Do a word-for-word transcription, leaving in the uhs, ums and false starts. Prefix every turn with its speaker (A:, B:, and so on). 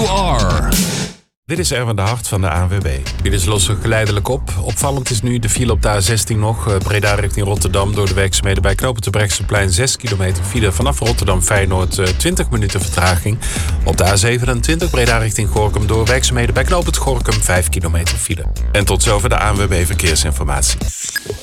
A: you are.
B: Dit is Erwin de Hart van de A N W B. Files lossen geleidelijk op. Opvallend is nu de file op de A zestien nog. Breda richting Rotterdam door de werkzaamheden bij knooppunt Terbrechtseplein. zes kilometer file vanaf Rotterdam Feyenoord. twintig minuten vertraging. Op de A zevenentwintig Breda richting Gorinchem door werkzaamheden bij knooppunt Gorinchem. vijf kilometer file. En tot zover de A N W B Verkeersinformatie.